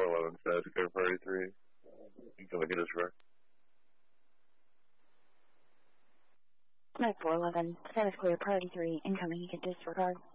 411 status clear party 3. You can look at disregard. 411 status clear party 3. Incoming, you can disregard.